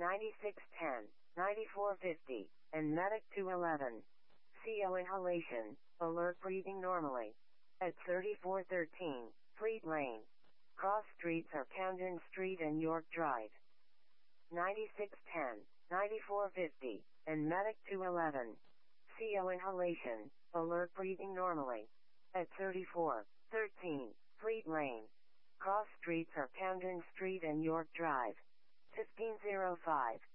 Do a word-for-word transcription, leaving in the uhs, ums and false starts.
ninety-six ten, ninety-four fifty, and Medic two eleven. C O inhalation, alert breathing normally. At thirty-four thirteen, Fleet Lane. Cross streets are Camden Street and York Drive. ninety-six ten, ninety-four fifty, and Medic two eleven. C O inhalation, alert breathing normally. At thirty-four thirteen, Fleet Lane. Cross streets are Camden Street and York Drive. fifteen oh five,